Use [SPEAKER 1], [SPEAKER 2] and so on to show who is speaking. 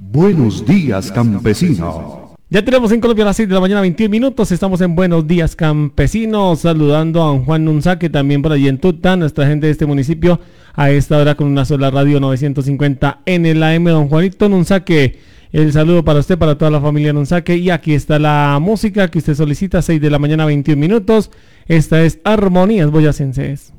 [SPEAKER 1] Buenos días, campesino.
[SPEAKER 2] Ya tenemos en Colombia a las 6 de la mañana, 21 minutos. Estamos en Buenos Días, Campesinos, saludando a don Juan Nunzaque, también por allí en Tuta, nuestra gente de este municipio, a esta hora con una sola radio 950 en el AM. Don Juanito Nunzaque, el saludo para usted, para toda la familia Nunzaque. Y aquí está la música que usted solicita, 6 de la mañana, 21 minutos. Esta es Armonías Boyacenses.